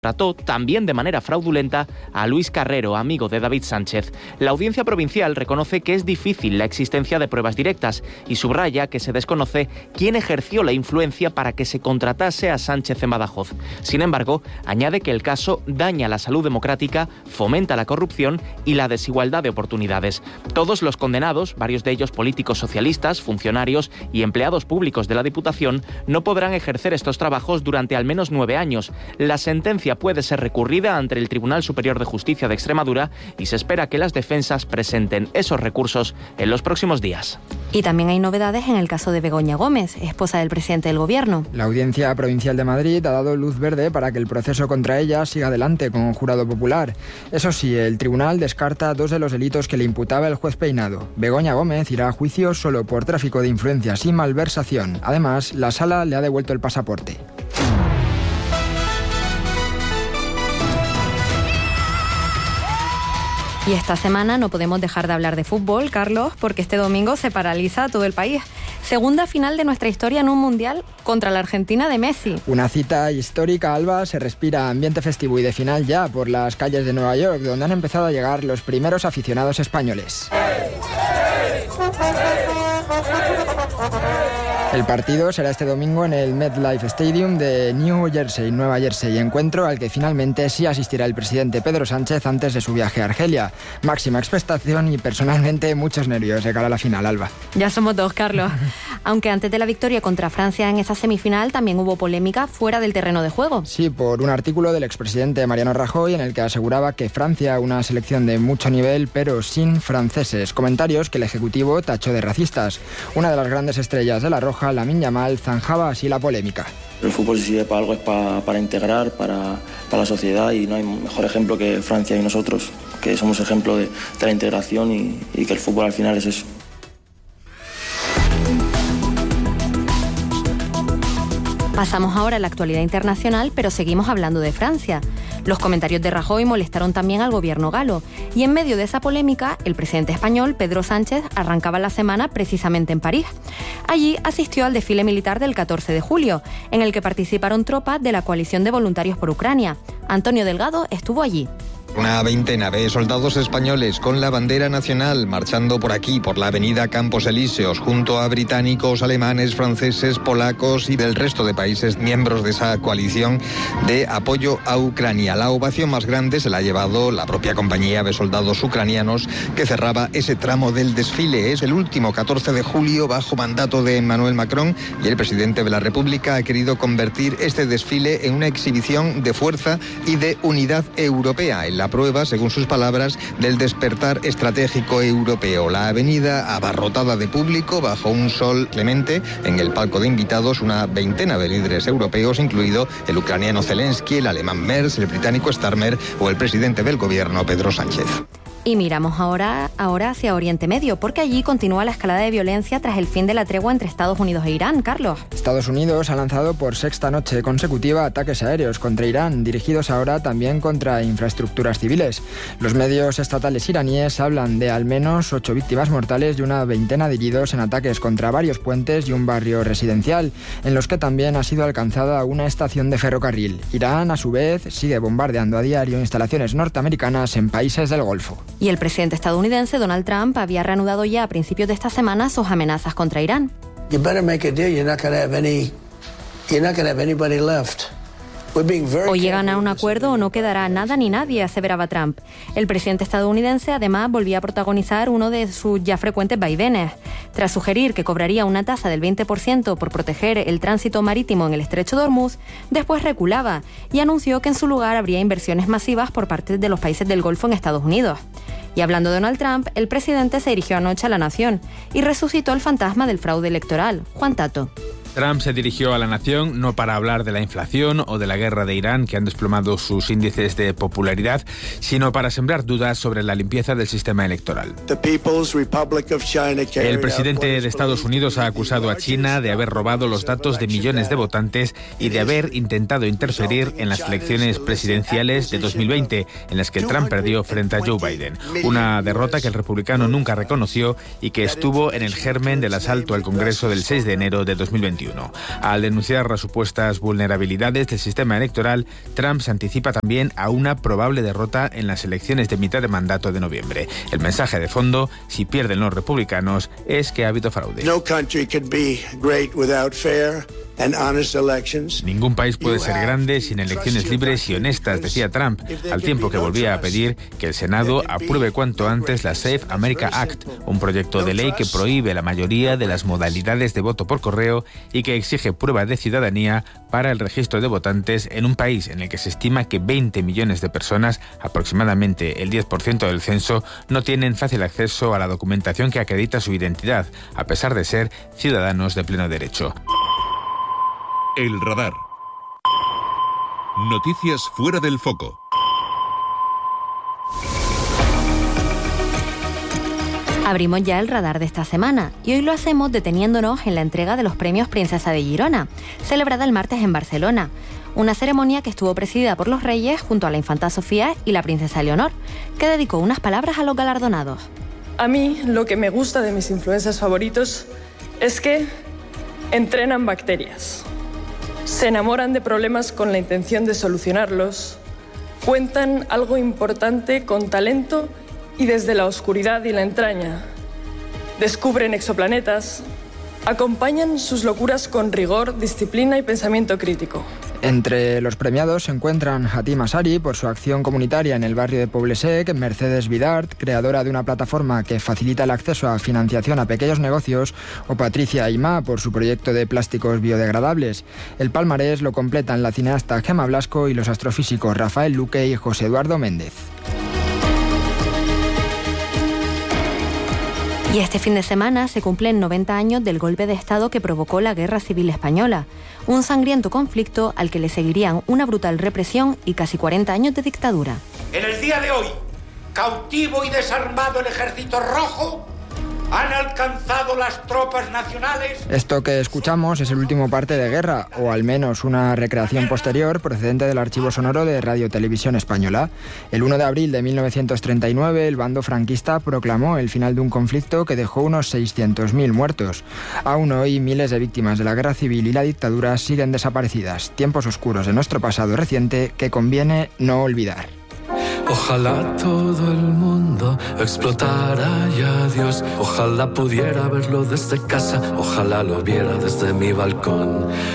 trató también de manera fraudulenta a Luis Carrero, amigo de David Sánchez. La Audiencia Provincial reconoce que es difícil la existencia de pruebas directas y subraya que se desconoce quién ejerció la influencia para que se contratase a Sánchez en Badajoz. Sin embargo, añade que el caso daña la salud democrática, fomenta la corrupción y la desigualdad de oportunidades. Todos los condenados, varios de ellos políticos socialistas, funcionarios y empleados públicos de la Diputación, no podrán ejercer estos trabajos durante al menos 9 años. La sentencia puede ser recurrida ante el Tribunal Superior de Justicia de Extremadura y se espera que las defensas presenten esos recursos en los próximos días. Y también hay novedades en el caso de Begoña Gómez, esposa del presidente del Gobierno. La Audiencia Provincial de Madrid ha dado luz verde para que el proceso contra ella siga adelante con un jurado popular. Eso sí, el tribunal descarta 2 de los delitos que le imputaba el juez Peinado. Begoña Gómez irá a juicio solo por tráfico de influencias y malversación. Además, la sala le ha devuelto el pasaporte. Y esta semana no podemos dejar de hablar de fútbol, Carlos, porque este domingo se paraliza todo el país. Segunda final de nuestra historia en un mundial contra la Argentina de Messi. Una cita histórica, Alba. Se respira ambiente festivo y de final ya por las calles de Nueva York, donde han empezado a llegar los primeros aficionados españoles. El partido será este domingo en el MetLife Stadium de New Jersey, Nueva Jersey, encuentro al que finalmente sí asistirá el presidente Pedro Sánchez antes de su viaje a Argelia. Máxima expectación y personalmente muchos nervios de cara a la final, Alba. Ya somos 2, Carlos. Aunque antes de la victoria contra Francia en esa semifinal también hubo polémica fuera del terreno de juego. Sí, por un artículo del expresidente Mariano Rajoy en el que aseguraba que Francia, una selección de mucho nivel, pero sin franceses. Comentarios que el Ejecutivo tachó de racistas. Una de las grandes estrellas de la Roja, Lamine Yamal, zanjaba así la polémica. El fútbol si sirve para algo es para integrar, para la sociedad, y no hay mejor ejemplo que Francia y nosotros, que somos ejemplo de la integración y que el fútbol al final es eso. Pasamos ahora a la actualidad internacional, pero seguimos hablando de Francia. Los comentarios de Rajoy molestaron también al gobierno galo y en medio de esa polémica, el presidente español, Pedro Sánchez, arrancaba la semana precisamente en París. Allí asistió al desfile militar del 14 de julio, en el que participaron tropas de la coalición de voluntarios por Ucrania. Antonio Delgado estuvo allí. Una veintena de soldados españoles con la bandera nacional marchando por aquí, por la avenida Campos Elíseos, junto a británicos, alemanes, franceses, polacos y del resto de países miembros de esa coalición de apoyo a Ucrania. La ovación más grande se la ha llevado la propia compañía de soldados ucranianos que cerraba ese tramo del desfile. Es el último 14 de julio bajo mandato de Emmanuel Macron y el presidente de la República ha querido convertir este desfile en una exhibición de fuerza y de unidad europea. La prueba, según sus palabras, del despertar estratégico europeo. La avenida abarrotada de público bajo un sol clemente. En el palco de invitados, una veintena de líderes europeos, incluido el ucraniano Zelensky, el alemán Merz, el británico Starmer o el presidente del gobierno, Pedro Sánchez. Y miramos ahora hacia Oriente Medio, porque allí continúa la escalada de violencia tras el fin de la tregua entre Estados Unidos e Irán. Carlos. Estados Unidos ha lanzado por sexta noche consecutiva ataques aéreos contra Irán, dirigidos ahora también contra infraestructuras civiles. Los medios estatales iraníes hablan de al menos 8 víctimas mortales y una veintena de heridos en ataques contra varios puentes y un barrio residencial, en los que también ha sido alcanzada una estación de ferrocarril. Irán, a su vez, sigue bombardeando a diario instalaciones norteamericanas en países del Golfo. Y el presidente estadounidense Donald Trump había reanudado ya a principios de esta semana sus amenazas contra Irán. O llegan a un acuerdo o no quedará nada ni nadie, aseveraba Trump. El presidente estadounidense además volvía a protagonizar uno de sus ya frecuentes vaivenes. Tras sugerir que cobraría una tasa del 20% por proteger el tránsito marítimo en el estrecho de Hormuz, después reculaba y anunció que en su lugar habría inversiones masivas por parte de los países del Golfo en Estados Unidos. Y hablando de Donald Trump, el presidente se dirigió anoche a la nación y resucitó el fantasma del fraude electoral. Juan Tato. Trump se dirigió a la nación no para hablar de la inflación o de la guerra de Irán, que han desplomado sus índices de popularidad, sino para sembrar dudas sobre la limpieza del sistema electoral. El presidente de Estados Unidos ha acusado a China de haber robado los datos de millones de votantes y de haber intentado interferir en las elecciones presidenciales de 2020, en las que Trump perdió frente a Joe Biden. Una derrota que el republicano nunca reconoció y que estuvo en el germen del asalto al Congreso del 6 de enero de 2021. 2021. Al denunciar las supuestas vulnerabilidades del sistema electoral, Trump se anticipa también a una probable derrota en las elecciones de mitad de mandato de noviembre. El mensaje de fondo, si pierden los republicanos, es que ha habido fraude. No country could be great without fair and honest elections. Ningún país puede ser grande sin elecciones libres y honestas, decía Trump, al tiempo que volvía a pedir que el Senado apruebe cuanto antes la Safe America Act, un proyecto de ley que prohíbe la mayoría de las modalidades de voto por correo y que exige prueba de ciudadanía para el registro de votantes en un país en el que se estima que 20 millones de personas, aproximadamente el 10% del censo, no tienen fácil acceso a la documentación que acredita su identidad, a pesar de ser ciudadanos de pleno derecho. El radar. Noticias fuera del foco. Abrimos ya el radar de esta semana y hoy lo hacemos deteniéndonos en la entrega de los premios Princesa de Girona, celebrada el martes en Barcelona. Una ceremonia que estuvo presidida por los reyes junto a la infanta Sofía y la princesa Leonor, que dedicó unas palabras a los galardonados. A mí lo que me gusta de mis influencers favoritos es que entrenan bacterias. Se enamoran de problemas con la intención de solucionarlos, cuentan algo importante con talento y desde la oscuridad y la entraña, descubren exoplanetas, acompañan sus locuras con rigor, disciplina y pensamiento crítico. Entre los premiados se encuentran Hatim Asari por su acción comunitaria en el barrio de Poble-sec, Mercedes Vidart, creadora de una plataforma que facilita el acceso a financiación a pequeños negocios, o Patricia Aimá por su proyecto de plásticos biodegradables. El palmarés lo completan la cineasta Gemma Blasco y los astrofísicos Rafael Luque y José Eduardo Méndez. Y este fin de semana se cumplen 90 años del golpe de Estado que provocó la Guerra Civil Española, un sangriento conflicto al que le seguirían una brutal represión y casi 40 años de dictadura. En el día de hoy, cautivo y desarmado el Ejército Rojo, han alcanzado las tropas nacionales. Esto que escuchamos es el último parte de Guerra, o al menos una recreación posterior procedente del archivo sonoro de Radio Televisión Española. El 1 de abril de 1939, el bando franquista proclamó el final de un conflicto que dejó unos 600.000 muertos. Aún hoy, miles de víctimas de la guerra civil y la dictadura siguen desaparecidas. Tiempos oscuros de nuestro pasado reciente que conviene no olvidar. Ojalá todo el mundo explotara ya Dios. Ojalá pudiera verlo desde casa. Ojalá lo viera desde mi balcón.